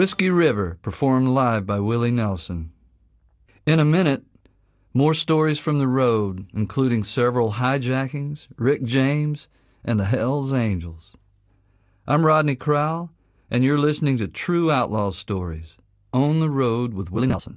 Whiskey River, performed live by Willie Nelson. In a minute, more stories from the road, including several hijackings, Rick James, and the Hells Angels. I'm Rodney Crowell, and you're listening to True Outlaw Stories, On the Road with Willie Nelson.